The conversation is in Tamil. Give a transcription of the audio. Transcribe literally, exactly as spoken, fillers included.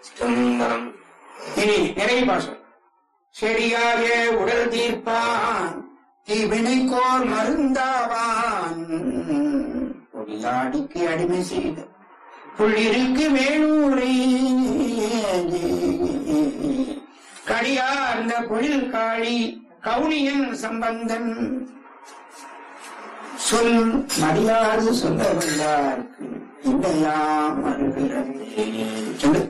சிதம்பரம். இனி நிறைவு பாசம். செடியாக உடல் தீர்ப்பான் தீவினைக்கோர் மருந்தாவான் பொடியாடிக்கு அடிமை செய்த புள்ளிருக்கு வேணூரை கடியார்ந்த பொழில் காளி கவுனியன் சம்பந்தன் சொல் மரியாதை சொல்ல வந்தார்க்கு இதையாம் அருகிறே.